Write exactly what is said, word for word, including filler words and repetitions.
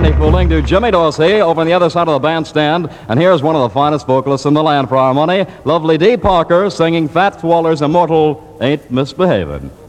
Any Fooling to Jimmy Dorsey over on the other side of the bandstand. And here's one of the finest vocalists in the land for our money, lovely Dee Parker, singing Fats Waller's immortal Ain't Misbehavin'.